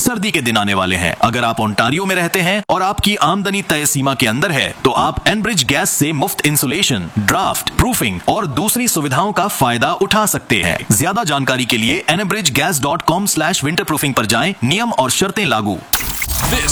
सर्दी के दिन आने वाले हैं। अगर आप ओंटारियो में रहते हैं और आपकी आमदनी तय सीमा के अंदर है तो आप एनब्रिज गैस से मुफ्त इंसुलेशन, ड्राफ्ट, प्रूफिंग और दूसरी सुविधाओं का फायदा उठा सकते हैं। ज्यादा जानकारी के लिए enbridgegas.com/winterproofing पर जाएं। नियम और शर्तें लागू। This